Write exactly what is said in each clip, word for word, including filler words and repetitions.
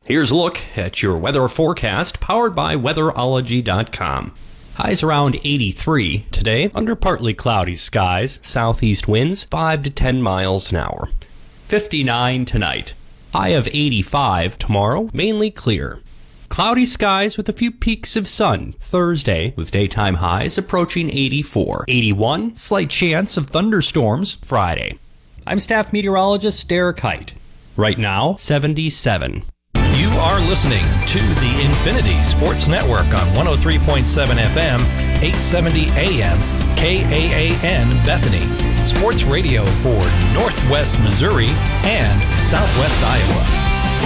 Here's a look at your weather forecast powered by weatherology dot com. Highs around eighty-three today under partly cloudy skies, southeast winds five to ten miles an hour. fifty-nine tonight. High of eighty-five tomorrow, mainly clear. Cloudy skies with a few peaks of sun Thursday with daytime highs approaching eighty-four. eighty-one, slight chance of thunderstorms Friday. I'm staff meteorologist Derek Height. Right now, seventy-seven. You are listening to the Infinity Sports Network on one oh three point seven F M, eight seventy A M, K A A N Bethany. Sports radio for Northwest Missouri and Southwest Iowa.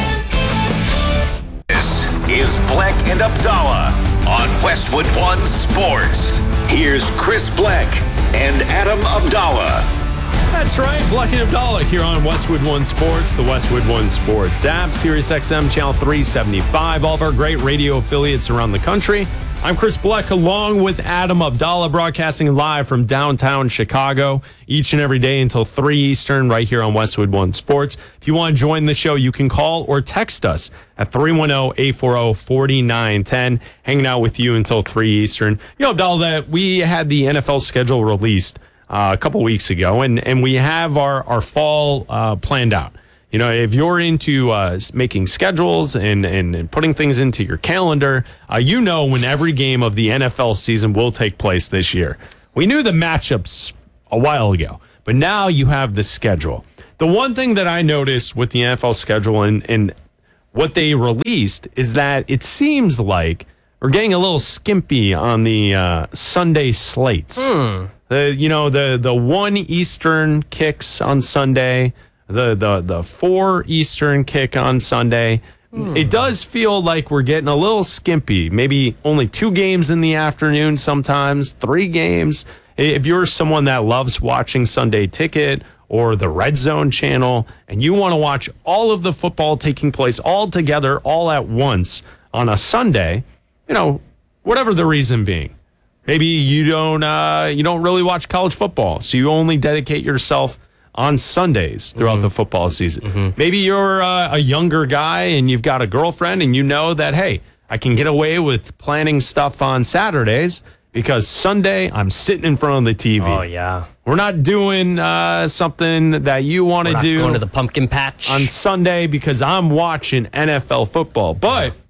This is Black and Abdallah on Westwood One Sports. Here's Chris Black and Adam Abdallah. That's right, Black and Abdallah here on Westwood One Sports, the Westwood One Sports app, Sirius X M Channel three seventy-five, all of our great radio affiliates around the country. I'm Chris Black along with Adam Abdallah, broadcasting live from downtown Chicago each and every day until three Eastern right here on Westwood One Sports. If you want to join the show, you can call or text us at three one zero, eight four zero, four nine one zero, hanging out with you until three Eastern. You know, Abdallah, that we had the N F L schedule released uh, a couple weeks ago, and, and we have our, our fall uh, planned out. You know, if you're into uh, making schedules and, and, and putting things into your calendar, uh, you know when every game of the N F L season will take place this year. We knew the matchups a while ago, but now you have the schedule. The one thing that I noticed with the N F L schedule and, and what they released is that it seems like we're getting a little skimpy on the uh, Sunday slates. Hmm. The, you know, the, the one Eastern kicks on Sunday, the the the four Eastern kick on Sunday. Hmm. It does feel like we're getting a little skimpy. Maybe only two games in the afternoon sometimes, three games. If you're someone that loves watching Sunday Ticket or the Red Zone channel and you want to watch all of the football taking place all together, all at once on a Sunday, you know, whatever the reason being. Maybe you don't uh, you don't really watch college football, so you only dedicate yourself on Sundays throughout mm-hmm. the football season. Mm-hmm. Maybe you're uh, a younger guy and you've got a girlfriend and you know that, hey, I can get away with planning stuff on Saturdays because Sunday I'm sitting in front of the T V. Oh, yeah. We're not doing uh, something that you want to do. Going to the pumpkin patch on Sunday because I'm watching N F L football. But yeah.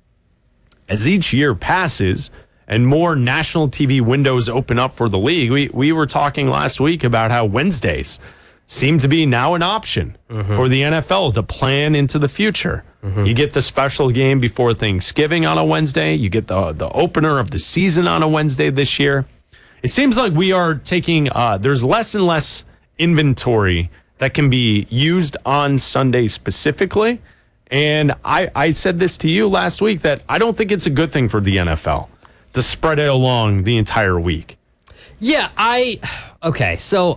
as each year passes and more national T V windows open up for the league, we, we were talking last week about how Wednesdays seem to be now an option mm-hmm. for the N F L to plan into the future. Mm-hmm. You get the special game before Thanksgiving on a Wednesday. You get the the opener of the season on a Wednesday this year. It seems like we are taking, uh, there's less and less inventory that can be used on Sunday specifically. And I, I said this to you last week that I don't think it's a good thing for the N F L to spread it along the entire week. Yeah, I, okay, so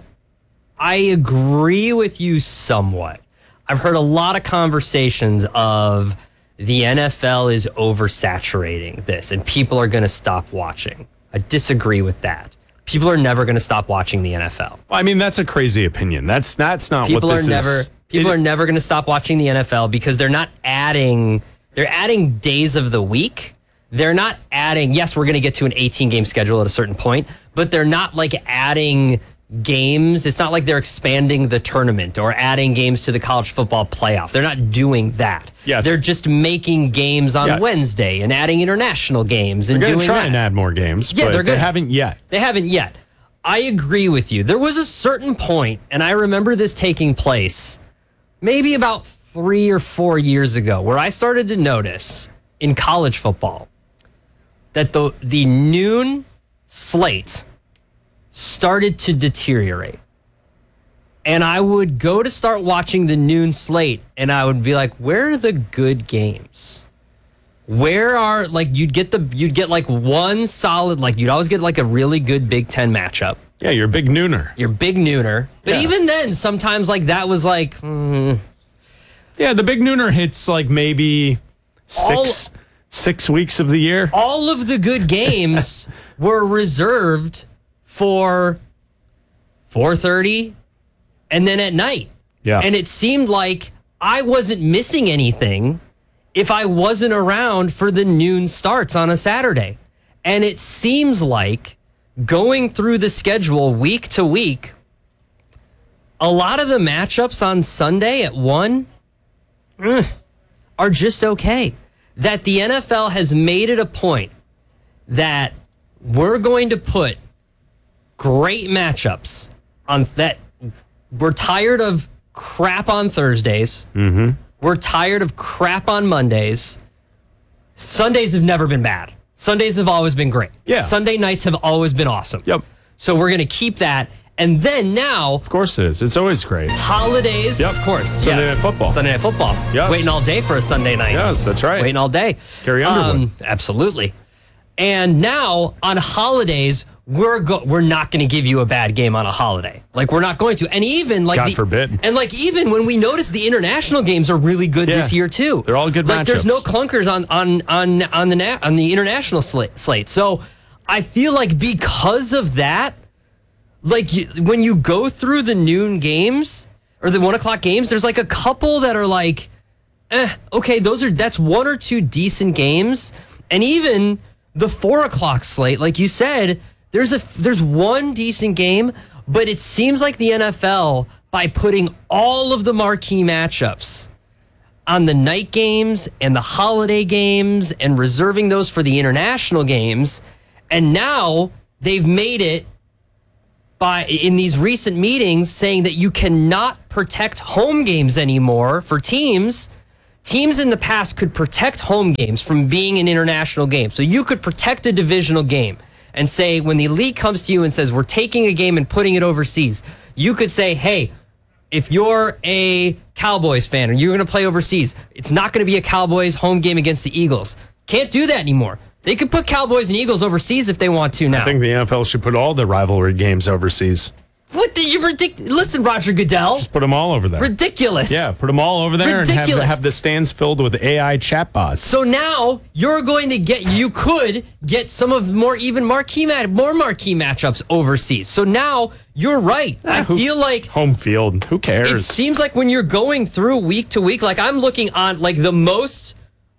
I agree with you somewhat. I've heard a lot of conversations of the N F L is oversaturating this and people are going to stop watching. I disagree with that. People are never going to stop watching the N F L. I mean, that's a crazy opinion. That's that's not people what this are never, is. People it, are never going to stop watching the N F L because they're not adding, they're adding days of the week. They're not adding, yes, we're going to get to an eighteen-game schedule at a certain point, but they're not like adding games. It's not like they're expanding the tournament or adding games to the college football playoff. They're not doing that. Yeah. They're just making games on yeah. Wednesday and adding international games and they're doing gonna try that. and add more games, yeah, but they're gonna, they haven't yet. They haven't yet. I agree with you. There was a certain point, and I remember this taking place maybe about three or four years ago, where I started to notice in college football that the the noon slate started to deteriorate. And I would go to start watching the noon slate, and I would be like, where are the good games? Where are, like, you'd get the, you'd get like one solid, like, you'd always get like a really good Big Ten matchup. Yeah, you're a big nooner. You're big nooner. But yeah. even then, sometimes, like, that was like, mm. Yeah, the big nooner hits like maybe six, all, six weeks of the year. All of the good games were reserved for four thirty and then at night. Yeah. And it seemed like I wasn't missing anything if I wasn't around for the noon starts on a Saturday. And it seems like going through the schedule week to week, a lot of the matchups on Sunday at one eh, are just okay. That the N F L has made it a point that we're going to put great matchups on that. We're tired of crap on Thursdays. Mm-hmm. We're tired of crap on Mondays. Sundays have never been bad. Sundays have always been great. Yeah. Sunday nights have always been awesome. Yep. So we're going to keep that. And then now, Of course it is. It's always great. holidays, Yep. of course. Sunday yes. Night Football. Sunday Night Football. Yes. Waiting all day for a Sunday night. Yes, that's right. Waiting all day. Carrie Underwood. absolutely. And now on holidays, we're go- we're not going to give you a bad game on a holiday. Like we're not going to. And even like God the, forbid. And like even when we notice the international games are really good Yeah. this year too. They're all good Like there's matchups. no clunkers on on on on the na- on the international slate. slate. So I feel like because of that, like you, when you go through the noon games or the one o'clock games, there's like a couple that are like, eh, okay, those are that's one or two decent games, and even the four o'clock slate, like you said, there's a there's one decent game, but it seems like the N F L by putting all of the marquee matchups on the night games and the holiday games and reserving those for the international games, and now they've made it by in these recent meetings saying that you cannot protect home games anymore for teams. Teams in the past could protect home games from being an international game. So you could protect a divisional game and say, when the league comes to you and says, we're taking a game and putting it overseas, you could say, hey, if you're a Cowboys fan and you're going to play overseas, it's not going to be a Cowboys home game against the Eagles. Can't do that anymore. They could put Cowboys and Eagles overseas if they want to now. I think the N F L should put all the rivalry games overseas. What do you ridic- Listen, Roger Goodell. Just put them all over there. Ridiculous. Yeah, put them all over there and have, Ridiculous. have the stands filled with A I chatbots. So now you're going to get, you could get some of more even marquee mat, more marquee matchups overseas. So now you're right. I who- feel like Home field. Who cares? it seems like when you're going through week to week, like I'm looking on like the most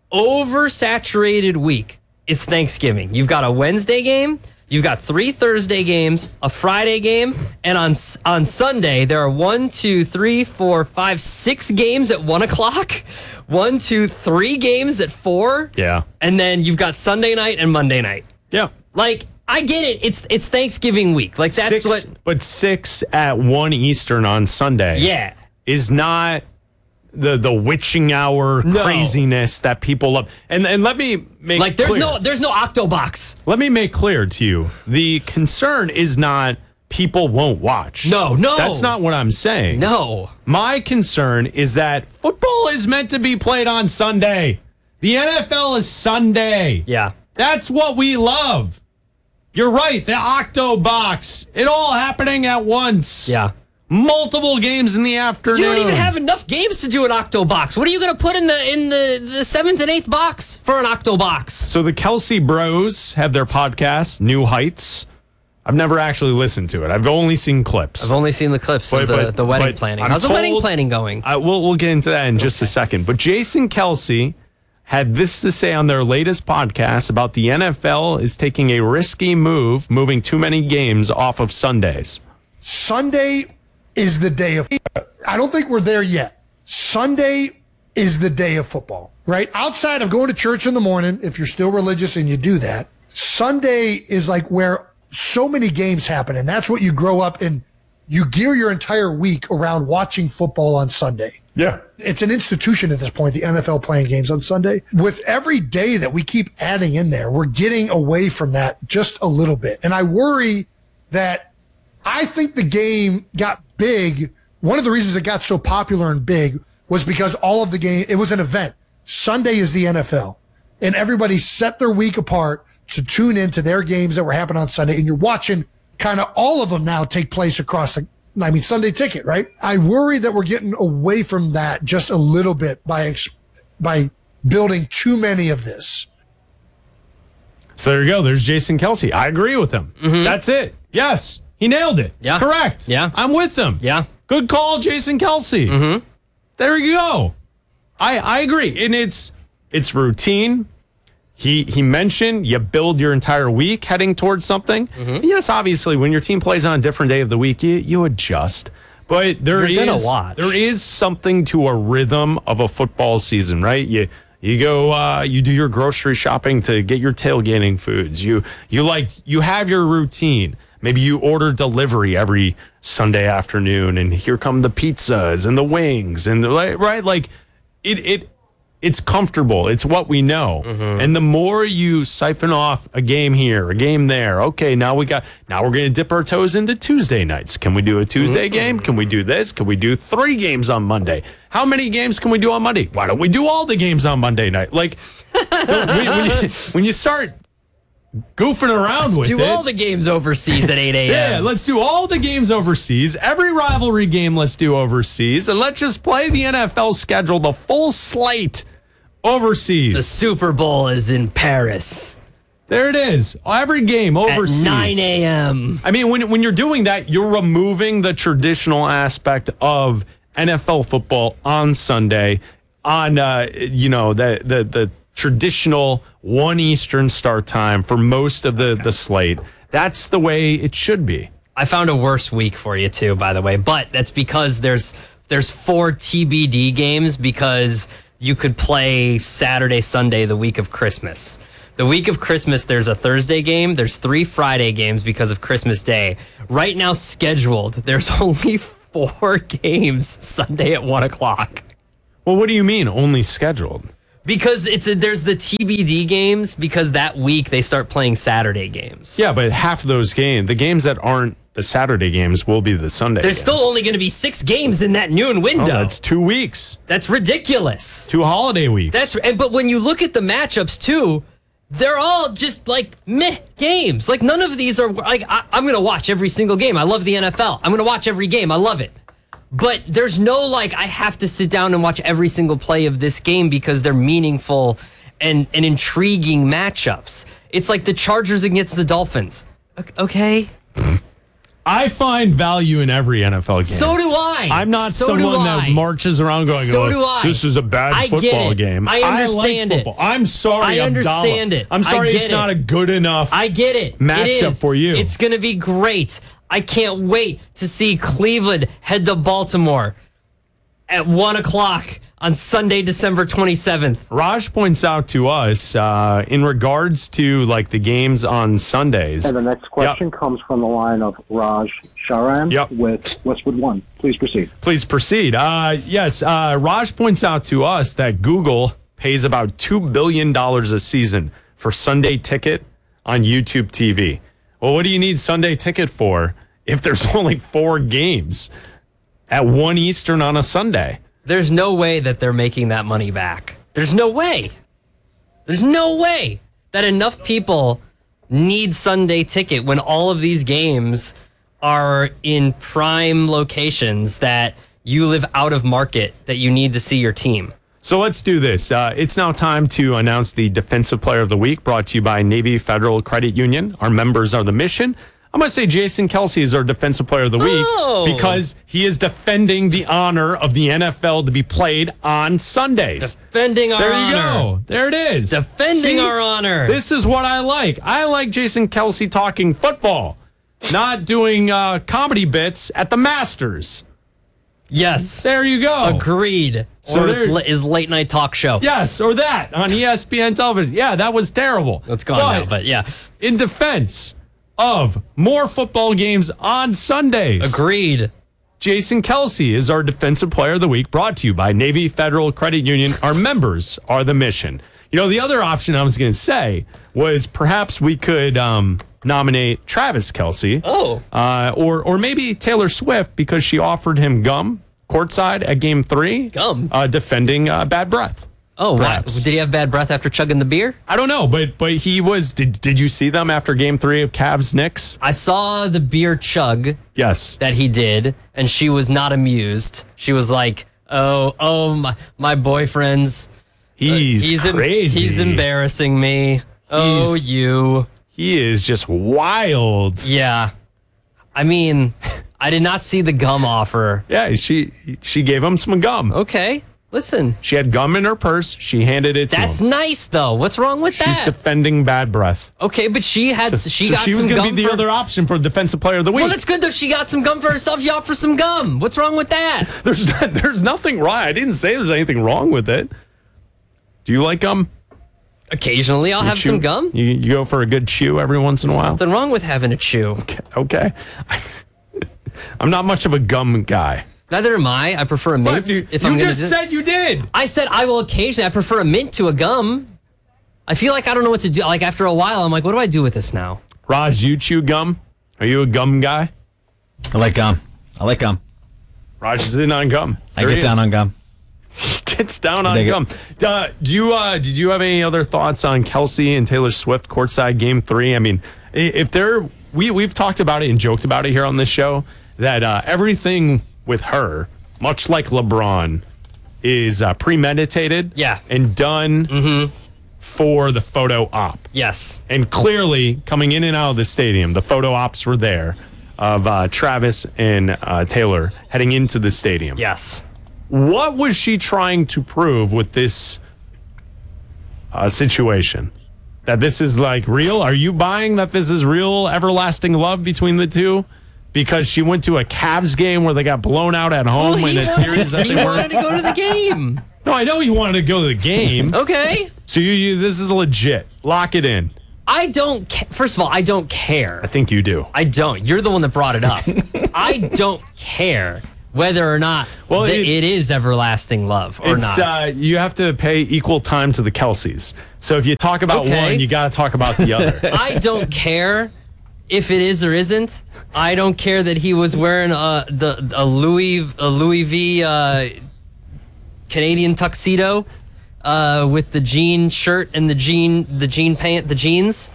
oversaturated week is Thanksgiving. You've got a Wednesday game. You've got three Thursday games, a Friday game, and on on Sunday there are one, two, three, four, five, six games at one o'clock. One, two, three games at four. Yeah. And then you've got Sunday night and Monday night. Yeah. Like I get it. It's it's Thanksgiving week. Like that's six, what. But six at one Eastern on Sunday. Yeah. Is not the the witching hour No. craziness that people love. And and let me make Like there's clear. no there's no Octobox. Let me make clear to you. The concern is not people won't watch. No, no. That's not what I'm saying. No. My concern is that football is meant to be played on Sunday. The N F L is Sunday. Yeah. That's what we love. You're right. The Octobox. It all happening at once. Yeah. Multiple games in the afternoon. You don't even have enough games to do an Octobox. What are you going to put in the in the, the seventh and eighth box for an Octobox? So the Kelsey Bros have their podcast, New Heights. I've never actually listened to it. I've only seen clips. I've only seen the clips But- of the, but- the wedding but planning. I'm How's the wedding told- planning going? I, we'll, we'll get into that in just a second. But Jason Kelsey had this to say on their latest podcast about the N F L is taking a risky move, moving too many games off of Sundays. Sunday is the day of I don't think we're there yet. Sunday is the day of football, right? Outside of going to church in the morning, if you're still religious and you do that, Sunday is like where so many games happen. And that's what you grow up in. You gear your entire week around watching football on Sunday. Yeah. It's an institution at this point, the N F L playing games on Sunday. With every day that we keep adding in there, we're getting away from that just a little bit. And I worry that I think the game got big. One of the reasons it got so popular and big was because all of the game, it was an event. Sunday is the N F L. And everybody set their week apart to tune into their games that were happening on Sunday. And you're watching kind of all of them now take place across the, I mean, Sunday Ticket, right? I worry that we're getting away from that just a little bit by ex- by building too many of this. So there you go. There's Jason Kelsey. I agree with him. That's it. Yes. He nailed it. Yeah. Correct. Yeah. I'm with him. Yeah. Good call, Jason Kelsey. Mm-hmm. There you go. I, I agree. And it's It's routine. He he mentioned you build your entire week heading towards something. Mm-hmm. Yes, obviously, when your team plays on a different day of the week, you, you adjust. But there You're is gonna watch. there is something to a rhythm of a football season, right? You you go uh, you do your grocery shopping to get your tailgating foods. You you like you have your routine. Maybe you order delivery every Sunday afternoon, and here come the pizzas and the wings and the, right like it it. It's comfortable. It's what we know. Mm-hmm. And the more you siphon off a game here, a game there, okay, now we got, now we're going to dip our toes into Tuesday nights. Can we do a Tuesday mm-hmm. game? Can we do this? Can we do three games on Monday? How many games can we do on Monday? Why don't we do all the games on Monday night? Like, when, when, you, when you start goofing around let's with do it. all the games overseas at eight a.m. Yeah, let's do all the games overseas. Every rivalry game let's do overseas. And let's just play the N F L schedule, the full slate overseas. The Super Bowl is in Paris. There it is. Every game overseas. At nine a.m. I mean, when, when you're doing that, you're removing the traditional aspect of N F L football on Sunday, on, uh, you know, the, the, the traditional one Eastern start time for most of the, the slate. That's the way it should be. I found a worse week for you too, by the way, but that's because there's there's four T B D games because you could play Saturday, Sunday, the week of Christmas. The week of Christmas, there's a Thursday game. There's three Friday games because of Christmas Day. Right now scheduled, there's only four games Sunday at one o'clock. Well, what do you mean only scheduled? Because it's a, there's the T B D games because that week they start playing Saturday games. Yeah, but half of those games, the games that aren't the Saturday games will be the Sunday There's games. still only going to be six games in that noon window. Oh, that's two weeks. That's ridiculous. Two holiday weeks. That's and but when you look at the matchups too, they're all just like meh games. Like none of these are like I, I'm going to watch every single game. I love the N F L. I'm going to watch every game. I love it. But there's no like I have to sit down and watch every single play of this game because they're meaningful and, and intriguing matchups. It's like the Chargers against the Dolphins. Okay. I find value in every N F L game. So do I. I'm not so someone that marches around going, so oh, do I. This is a bad I football get it. game. I understand I like football. it. I'm sorry, I understand Abdallah. it. I'm sorry I get it's it. not a good enough I get it. matchup it is. for you. It's going to be great. I can't wait to see Cleveland head to Baltimore at one o'clock on Sunday, December twenty-seventh. Raj points out to us uh, in regards to like the games on Sundays. And the next question Yep. comes from the line of Raj Sharan Yep. with Westwood One. Please proceed. Please proceed. Uh, yes, uh, Raj points out to us that Google pays about two billion dollars a season for Sunday Ticket on YouTube T V. Well, what do you need Sunday Ticket for if there's only four games at one Eastern on a Sunday? There's no way that they're making that money back. There's no way. There's no way that enough people need Sunday Ticket when all of these games are in prime locations that you live out of market that you need to see your team. So let's do this. Uh, it's now time to announce the Defensive Player of the Week, brought to you by Navy Federal Credit Union. Our members are the mission. I'm going to say Jason Kelce is our Defensive Player of the Week Oh. because he is defending the honor of the N F L to be played on Sundays. Defending our There honor. you go. There it is. Defending See? our honor. This is what I like. I like Jason Kelce talking football, not doing uh, comedy bits at the Masters. Yes. There you go. Agreed. So or there- his late night talk show. Yes, or that on E S P N television. Yeah, that was terrible. It's gone now, but yeah. In defense of more football games on Sundays, Agreed. Jason Kelce is our Defensive Player of the Week, brought to you by Navy Federal Credit Union. Our members are the mission. You know, the other option I was going to say was perhaps we could um, nominate Travis Kelce. Oh. Uh, or, or maybe Taylor Swift because she offered him gum courtside at game three. Gum? Uh, defending uh, bad breath. Oh, wow. Perhaps. Did he have bad breath after chugging the beer? I don't know, but but he was. Did did you see them after game three of Cavs Knicks? I saw the beer chug Yes. that he did, and she was not amused. She was like, "Oh, oh, my, my boyfriend's He's, he's em- crazy. he's embarrassing me. Oh, He's- you, He is just wild. yeah." I mean, I did not see the gum offer. Yeah, she she gave him some gum. Okay, Listen. She had gum in her purse. She handed it to That's him. nice, though. What's wrong with She's that? defending bad breath. Okay, but she had So she so got she was some gonna gum be the for, other option for Defensive Player of the Week. Well, that's good though. She got some gum for herself. You offer some gum. What's wrong with that? There's not, there's nothing wrong. I didn't say there's anything wrong with it. Do you like gum? Occasionally, I'll You have chew- some gum. You, you go for a good chew every once in a while. Nothing wrong with having a chew. Okay. okay. I'm not much of a gum guy. Neither am I. I prefer a mint. What? You, if you I'm gonna just do- said you did. I said I will occasionally. I prefer a mint to a gum. I feel like I don't know what to do. Like after a while, I'm like, what do I do with this now? Raj, do you chew gum? Are you a gum guy? I like gum. I like gum. Raj is in on gum. I There he get down is. on gum. He gets down on dig it. gum. Uh, do you? Uh, did you have any other thoughts on Kelsey and Taylor Swift courtside game three? I mean, i- if they're we we've talked about it and joked about it here on this show that uh, everything with her, much like LeBron, is uh, premeditated. Yeah. and done for the photo op. Yes. And clearly, coming in and out of the stadium, the photo ops were there of uh, Travis and uh, Taylor heading into the stadium. Yes. What was she trying to prove with this uh, situation? That this is like real? Are you buying that this is real everlasting love between the two? Because she went to a Cavs game where they got blown out at home in a series that he they wanted were. to go to the game. No, I know he wanted to go to the game. Okay. So you, you, this is legit. Lock it in. I don't. Ca- First of all, I don't care. I think you do. I don't. You're the one that brought it up. I don't care whether or not Well, that it- it is everlasting love or It's not. uh, you have to pay equal time to the Kelseys. So if you talk about Okay. one, you got to talk about the other. I don't care if it is or isn't. I don't care that he was wearing a the a Louis a Louis V uh, Canadian tuxedo uh, with the jean shirt and the jean the jean pant the jeans.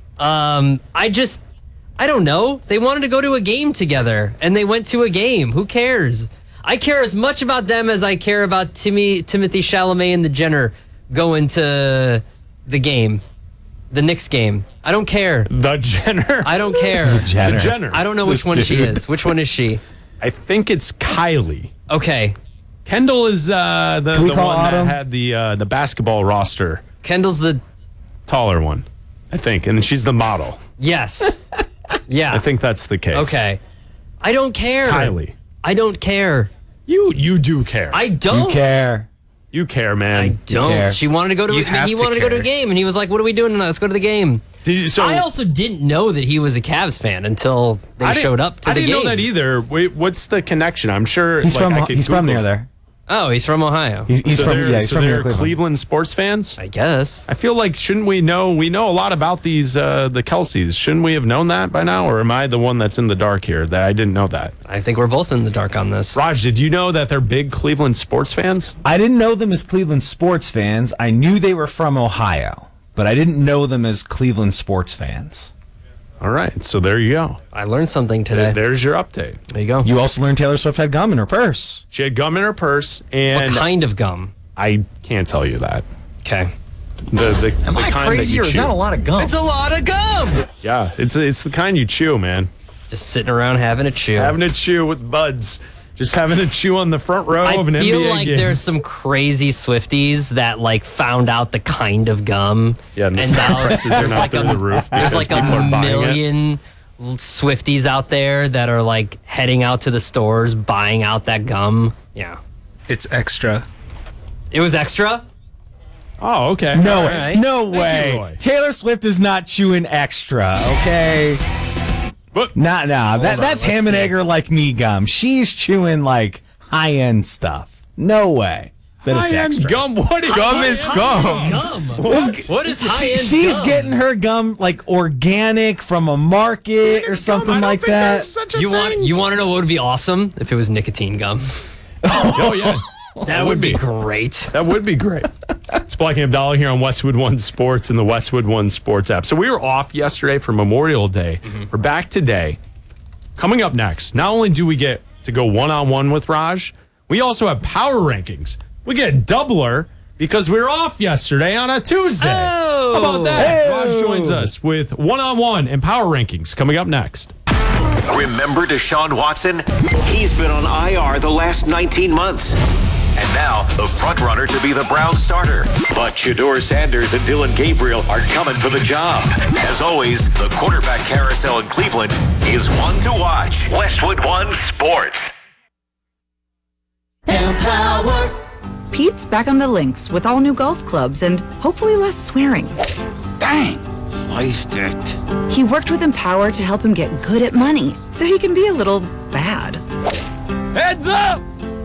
Um, I just I don't know. They wanted to go to a game together, and they went to a game. Who cares? I care as much about them as I care about Timmy Timothy Chalamet and the Jenner going to the game, the Knicks game. I don't care. The Jenner. I don't care. Jenner. The Jenner. I don't know which This one she dude. is. Which one is she? I think it's Kylie. Okay. Kendall is uh, the, we the call one Autumn? that had the uh, the basketball roster, Kendall's the taller one, I think, and she's the model. yes. Yeah. I think that's the case. Okay. I don't care. Kylie, I don't care. you you do care. I don't You care. you care, man. I don't. care. She wanted to go to. You have he to wanted to go to a care. game, and he was like, "What are we doing tonight? Let's go to the game." Did you, so I also didn't know that he was a Cavs fan until they I didn't- showed up to I the didn't game. know that either. Wait, what's the connection? I'm sure He's like, from I could he's from Google near it. there. Oh, he's from Ohio. He's, he's so from they're, yeah, he's so from near they're Cleveland. Cleveland sports fans. I guess. I feel like shouldn't we know? We know a lot about these uh, the Kelseys. Shouldn't we have known that by now, or am I the one that's in the dark here that I didn't know that? I think we're both in the dark on this. Raj, did you know that they're big Cleveland sports fans? I didn't know them as Cleveland sports fans. I knew they were from Ohio, but I didn't know them as Cleveland sports fans. All right, so there you go. I learned something today. There's your update. There you go. You also learned Taylor Swift had gum in her purse. She had gum in her purse, What and kind of gum? I can't tell you that. Okay. The the, Am the I kind crazy that you or is chew. that a lot of gum? It's a lot of gum. Yeah, it's it's the kind you chew, man. Just sitting around having a chew. Having a chew with buds. Just having a chew on the front row I of an N B A feel like game. there's some crazy Swifties that like found out the kind of gum. Yeah, and the and stock now prices are there's not like through a, the roof There's because like a people are buying it. million Swifties out there that are like heading out to the stores buying out that gum. Yeah. It's extra. It was extra? Oh, okay. No All way. right. No you, way. Roy. Taylor Swift is not chewing extra, okay? But Nah, nah. That, on, that's let's ham and see. egger like me gum. She's chewing like high end stuff. No way that it's high-end extra. gum. What is Gum is gum. Gum. What? What is high She, end she's gum? getting her gum like organic from a market or something like that. Such a You thing. want you want to know what would be awesome if it was nicotine gum? Oh yeah. That would be great. That would be great. It's Black and Abdallah here on Westwood One Sports and the Westwood One Sports app. So we were off yesterday for Memorial Day. We're back today. Coming up next, not only do we get to go one-on-one with Raj, we also have power rankings. We get a doubler because we were off yesterday on a Tuesday. Oh. How about that? Raj joins us with one-on-one and power rankings coming up next. Remember Deshaun Watson? He's been on I R the last nineteen months. And now, the front runner to be the Browns starter. But Shedeur Sanders and Dylan Gabriel are coming for the job. As always, the quarterback carousel in Cleveland is one to watch. Westwood One Sports. Empower. Pete's back on the links with all new golf clubs and hopefully less swearing. Dang, sliced it. He worked with Empower to help him get good at money so he can be a little bad. Heads up!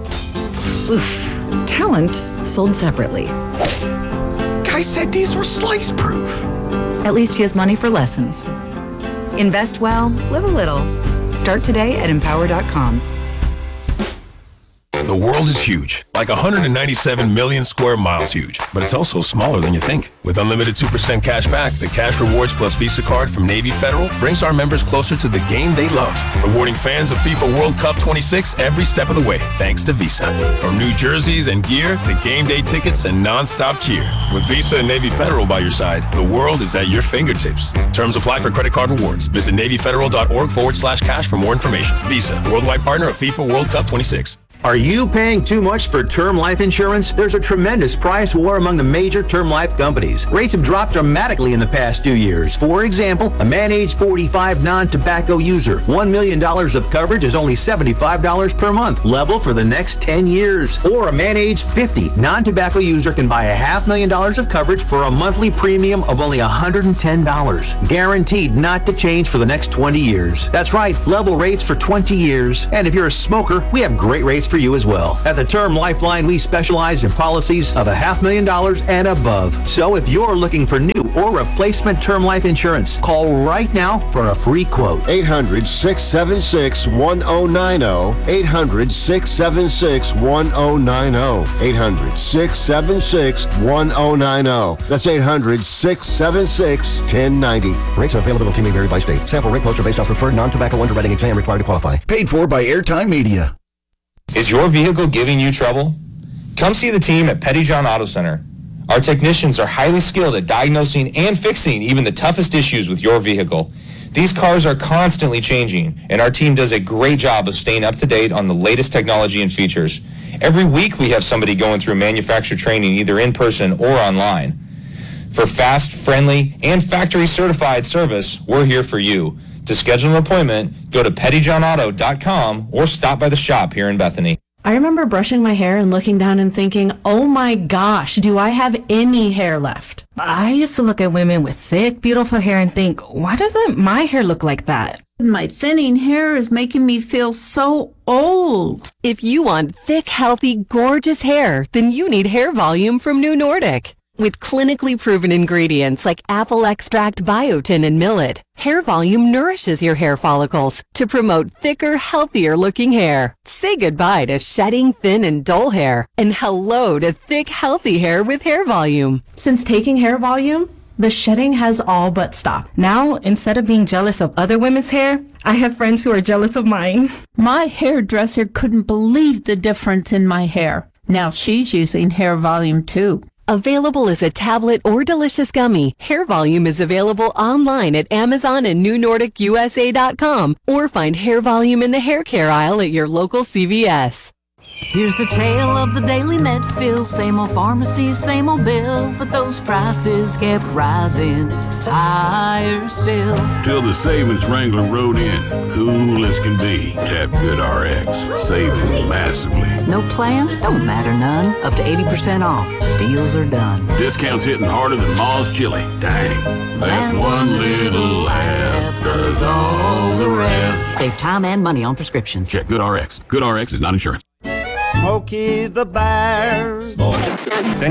Oof. Talent sold separately. Guy said these were slice proof. At least he has money for lessons. Invest well, live a little. Start today at empower dot com. The world is huge, like one hundred ninety-seven million square miles huge, but it's also smaller than you think. With unlimited two percent cash back, the Cash Rewards Plus Visa card from Navy Federal brings our members closer to the game they love, rewarding fans of FIFA World Cup twenty-six every step of the way, thanks to Visa. From new jerseys and gear to game day tickets and non-stop cheer. With Visa and Navy Federal by your side, the world is at your fingertips. Terms apply for credit card rewards. Visit NavyFederal.org forward slash cash for more information. Visa, worldwide partner of FIFA World Cup twenty-six. Are you paying too much for term life insurance? There's a tremendous price war among the major term life companies. Rates have dropped dramatically in the past two years. For example, a man age forty-five non-tobacco user, one million dollars of coverage is only seventy-five dollars per month, level for the next ten years. Or a man age fifty non-tobacco user can buy a half million dollars of coverage for a monthly premium of only one hundred ten dollars. Guaranteed not to change for the next twenty years. That's right, level rates for twenty years. And if you're a smoker, we have great rates for you as well. At the Term Lifeline, we specialize in policies of a half million dollars and above. So if you're looking for new or replacement term life insurance, call right now for a free quote. eight hundred, six seven six, one zero nine zero. eight hundred, six seven six, one zero nine zero. eight hundred, six seven six, one zero nine zero. That's eight hundred, six seven six, one zero nine zero. Rates and availability may vary by state. Sample rate quotes are based on preferred non-tobacco underwriting exam required to qualify. Paid for by Airtime Media. Is your vehicle giving you trouble? Come see the team at Pettyjohn Auto Center. Our technicians are highly skilled at diagnosing and fixing even the toughest issues with your vehicle. These cars are constantly changing, and our team does a great job of staying up to date on the latest technology and features. Every week we have somebody going through manufacturer training either in person or online. For fast, friendly, and factory certified service, we're here for you. To schedule an appointment, go to petty john auto dot com or stop by the shop here in Bethany. I remember brushing my hair and looking down and thinking, oh my gosh, do I have any hair left? I used to look at women with thick, beautiful hair and think, why doesn't my hair look like that? My thinning hair is making me feel so old. If you want thick, healthy, gorgeous hair, then you need Hair Volume from New Nordic. With clinically proven ingredients like apple extract, biotin, and millet, Hair Volume nourishes your hair follicles to promote thicker, healthier looking hair. Say goodbye to shedding, thin, and dull hair, and hello to thick, healthy hair with Hair Volume. Since taking Hair Volume, the shedding has all but stopped. Now, instead of being jealous of other women's hair, I have friends who are jealous of mine. My hairdresser couldn't believe the difference in my hair. Now she's using Hair Volume too. Available as a tablet or delicious gummy, Hair Volume is available online at Amazon and new nordic u s a dot com, or find Hair Volume in the hair care aisle at your local C V S. Here's the tale of the daily Medfield. Same old pharmacy, same old bill, but those prices kept rising higher still. Till the savings Wrangler rode in, cool as can be. Tap GoodRx, saving massively. No plan? Don't matter none. Up to eighty percent off. Deals are done. Discounts hitting harder than Ma's chili. Dang. That one little app does all the rest. Save time and money on prescriptions. Check GoodRx. GoodRx is not insurance. Smokey the Bear. Then